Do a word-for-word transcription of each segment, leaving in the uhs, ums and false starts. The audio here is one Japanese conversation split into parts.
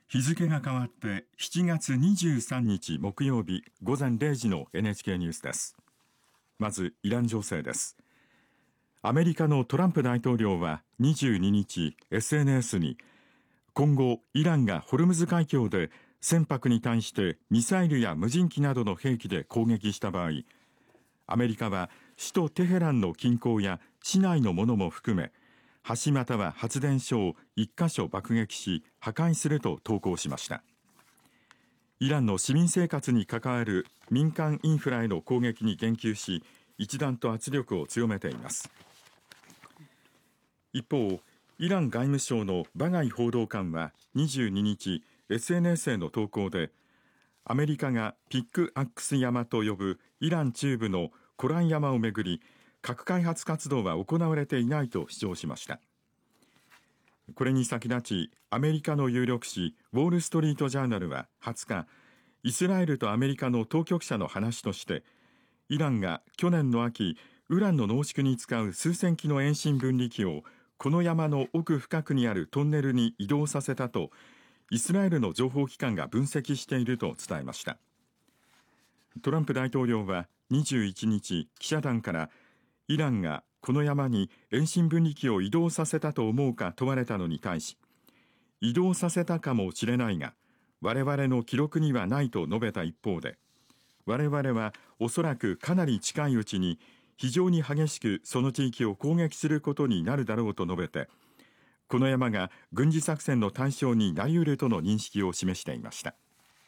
日付が変わってしちがつにじゅうさんにち木曜日ごぜんれいじの エヌエイチケー ニュースです。まずイラン情勢です。アメリカのトランプ大統領はにじゅうににち エスエヌエス に今後イランがホルムズ海峡で船舶に対してミサイルや無人機などの兵器で攻撃した場合、アメリカは首都テヘランの近郊や市内のものも含め橋または発電所を一箇所爆撃し破壊すると投稿しました。イランの市民生活に関わる民間インフラへの攻撃に言及し、一段と圧力を強めています。一方、イラン外務省のバガイ報道官はにじゅうににち エスエヌエス への投稿で、アメリカがピックアックス山と呼ぶイラン中部のコラン山をめぐり核開発活動は行われていないと主張しました。これに先立ちアメリカの有力紙ウォール・ストリート・ジャーナルははつか、イスラエルとアメリカの当局者の話として、イランが去年の秋ウランの濃縮に使う数千機の遠心分離機をこの山の奥深くにあるトンネルに移動させたとイスラエルの情報機関が分析していると伝えました。トランプ大統領はにじゅういちにち記者団からイランがこの山に遠心分離機を移動させたと思うか問われたのに対し、移動させたかもしれないが我々の記録にはないと述べた一方で、我々はおそらくかなり近いうちに非常に激しくその地域を攻撃することになるだろうと述べて、この山が軍事作戦の対象になり得るとの認識を示していました。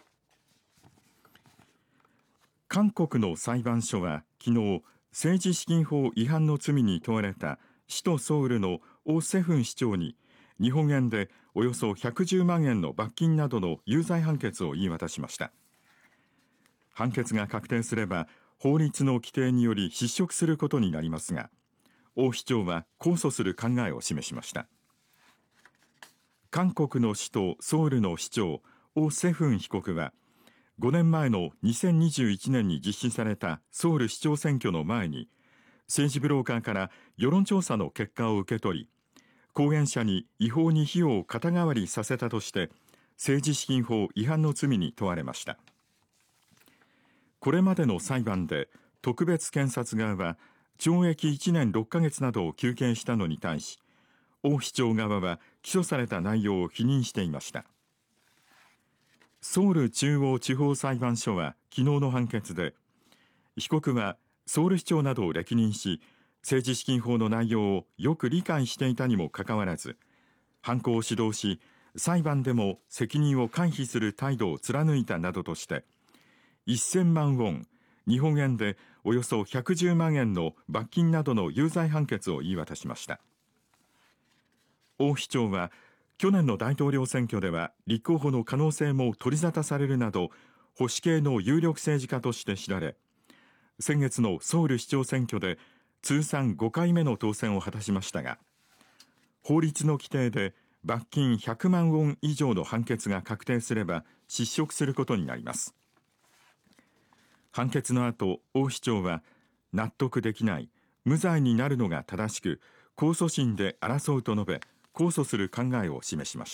韓国の裁判所は昨日、政治資金法違反の罪に問われた首都ソウルのオ・セフン市長に日本円でおよそひゃくじゅうまんえんの罰金などの有罪判決を言い渡しました。判決が確定すれば法律の規定により失職することになりますが、オ市長は控訴する考えを示しました。韓国の首都ソウルの市長オ・セフン被告はごねんまえのにせんにじゅういちねんに実施されたソウル市長選挙の前に政治ブローカーから世論調査の結果を受け取り、後援者に違法に費用を肩代わりさせたとして政治資金法違反の罪に問われました。これまでの裁判で特別検察側は懲役いちねんろっかげつなどを求刑したのに対し、オ市長側は起訴された内容を否認していました。ソウル中央地方裁判所は昨日の判決で、被告はソウル市長などを歴任し政治資金法の内容をよく理解していたにもかかわらず、犯行を指導し裁判でも責任を回避する態度を貫いたなどとしてせんまんウォン、日本円でおよそひゃくじゅうまんえんの罰金などの有罪判決を言い渡しました。オ市長は去年の大統領選挙では立候補の可能性も取り沙汰されるなど保守系の有力政治家として知られ、先月のソウル市長選挙で通算ごかいめの当選を果たしましたが、法律の規定で罰金ひゃくまんウォン以上の判決が確定すれば失職することになります。判決の後、オ市長は納得できない、無罪になるのが正しく控訴審で争うと述べ控訴する考えを示しました。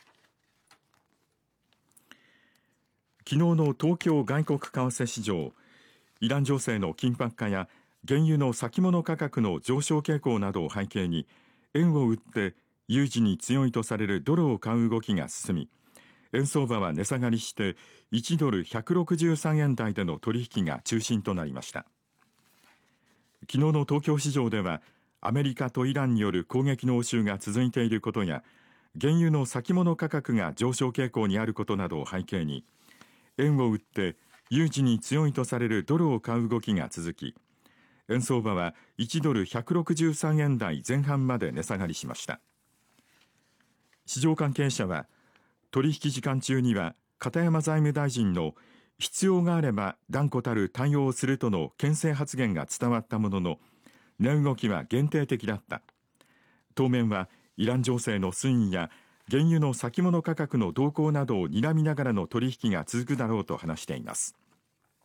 昨日の東京外国為替市場、イラン情勢の緊迫化や原油の先物価格の上昇傾向などを背景に円を売って有事に強いとされるドルを買う動きが進み、円相場は値下がりしていちドルひゃくろくじゅうさんえん台での取引が中心となりました。昨日の東京市場ではアメリカとイランによる攻撃の応酬が続いていることや原油の先物価格が上昇傾向にあることなどを背景に、円を売って有事に強いとされるドルを買う動きが続き、円相場はいちドルひゃくろくじゅうさんえん台前半まで値下がりしました。市場関係者は取引時間中には片山財務大臣の必要があれば断固たる対応をするとの牽制発言が伝わったものの、値動きは限定的だった。当面はイラン情勢の推移や原油の先物価格の動向などを睨みながらの取引が続くだろうと話しています。